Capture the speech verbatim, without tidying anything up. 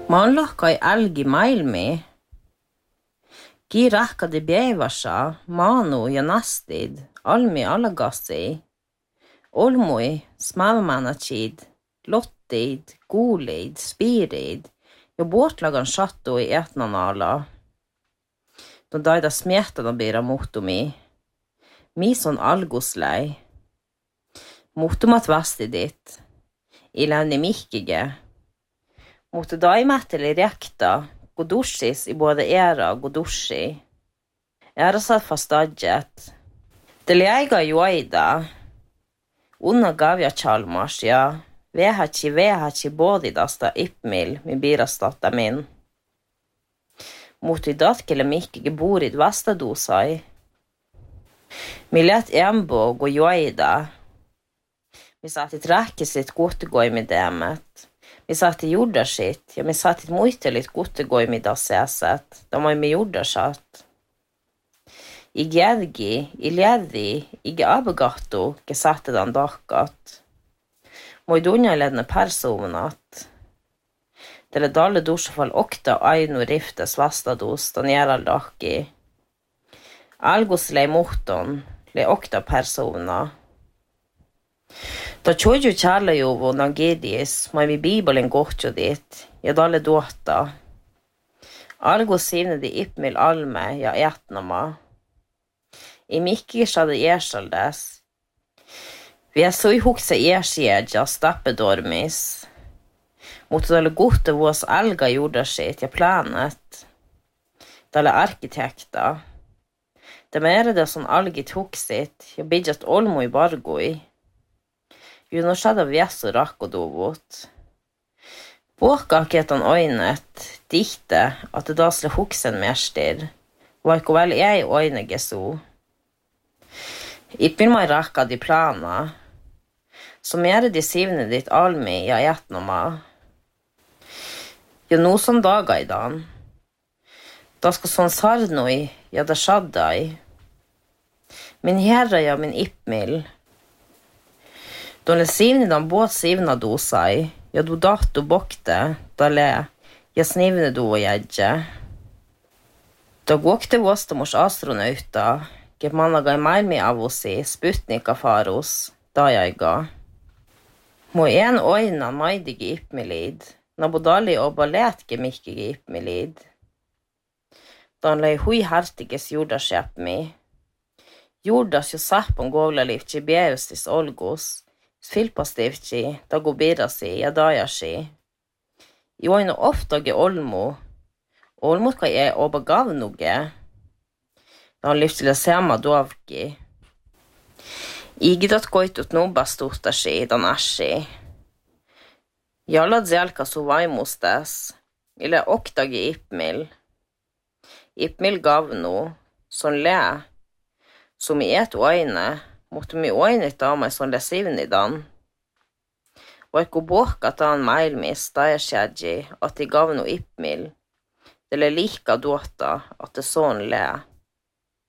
Man lakka i elgi mailmi. Gi rakka de bievasa, manu ja nastid, almi alagassi. Olmui, smalmanachid, lottid, gulid, spirid, ja båtlagan sattu i etnanala. Då daida smietana bira muhtumi. Mison alguslei. Muhtumat vastidit. Iläni mihkige. Mutta daimätteli rekta, godussis i både era og godussi. Era satt fastadjet. Deli eiga juaida. Unna gavja chalmars, ja. Vehatsi vehatsi bodidasta ipmil min birastatta min. Mutta i datkele mihkige burid vastadusai. Mi let embo gå juaida. Mi satt i träkkisit gottegoimidemet. Mi satt i jordarsitt, ja mi satt i muitelit gottegoimidasäset, da mai mi jordarsatt. I gjergi, i leddi, i geabegatto, ge satte dan dakkat. Moi dunja ledne personat. Dele dalle dursefall okta ainu riftes vastados, dan gjeral dakki. Algos lei mohton, lei okta persona. Da tjoju kärlejovo nagidis, mai mi bibelen gohtjo dit, ja dalle dåta. Algo sivne di ipmil alme, ja etnama. I mikkisade ersaldes. Vi er så ihukse ersjedja stappedormis. Mot dalle gote vås alga jordarsitt, ja planet. Dalle arkitekta. Det mere det som algit huksit, ja bidjat olmo i bargoi. Jo nå skjedde vjeso rakkodovot. Båka ketan øynet, dikte at det da sle huksen merstir, var ikke vel jeg øyne geso. Ippil meg rakka de plana, som er de sivne ditt almi ja etnoma. Jo nå som daga i dan. Da skal sånn sarnoi, ja da shaddai. Min herra ja min ippmil. Då le sivne dan båt sivna dosai, ja du datt og bokte, da le, ja snivne du og jedje. Da gåkte våstamors astronauta, get manna ga mailmi av osi, sputnika faros, da jeg ga. Må en øyna maidige ipmilid, nabodali og baletke mikkige ipmilid. Da han lei hui hertiges jordaskjep mi. Jordas jo sappon govla livtje beustis olgos, Filpastivci, da go birasi, ja dajashi. Jo eno ofta ge olmo. Olmo ka je oba gavnuge. Da han lyftile sema dovki. Igidat koitut nuba stutashi, dan ashi. Jalla dzelka su vaimustes. Ile okta ge ipmil. Ipmil gavnu. Son le. Som i et oine. Måtte mi oinit av meg sånn lesivni dan. Og ikke båka ta han mailmis, da jeg skjedji, at de gav no ipmil. Det le lika dåta, at det sånn le.